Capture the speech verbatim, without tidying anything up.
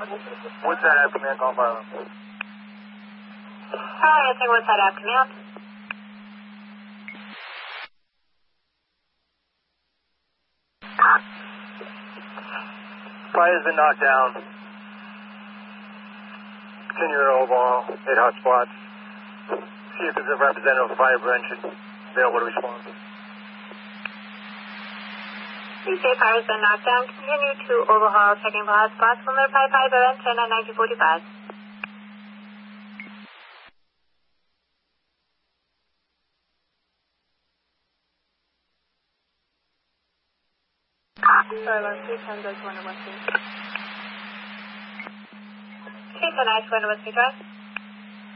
Woodside Ave Command, call fire alarm. Hi, I think Woodside Ave Command. Fire's been knocked down. Continue to overhaul, hit hot spots. See if there's a representative of fire prevention available to respond. Please say fire has been knocked down. Continue to overhaul, checking for hot spots. We'll notify fire prevention at nineteen forty-five. Sorry, alarm three ten goes one to West Street. three ten, nice, one to West Street Drive.